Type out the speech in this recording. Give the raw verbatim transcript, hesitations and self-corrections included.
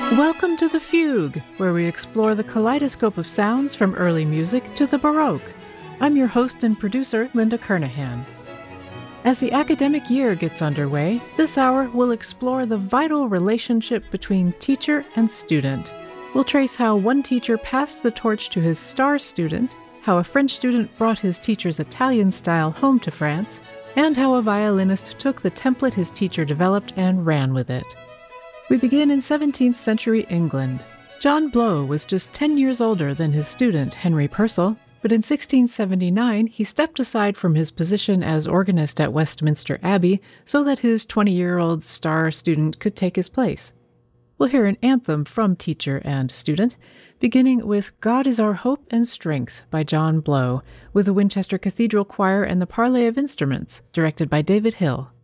Welcome to The Fugue, where we explore the kaleidoscope of sounds from early music to the Baroque. I'm your host and producer, Linda Kernahan. As the academic year gets underway, this hour will explore the vital relationship between teacher and student. We'll trace how one teacher passed the torch to his star student, how a French student brought his teacher's Italian style home to France, and how a violinist took the template his teacher developed and ran with it. We begin in seventeenth century England. John Blow was just ten years older than his student, Henry Purcell, but in sixteen seventy-nine he stepped aside from his position as organist at Westminster Abbey so that his twenty-year-old star student could take his place. We'll hear an anthem from teacher and student, beginning with God is Our Hope and Strength by John Blow, with the Winchester Cathedral Choir and the Parley of Instruments, directed by David Hill.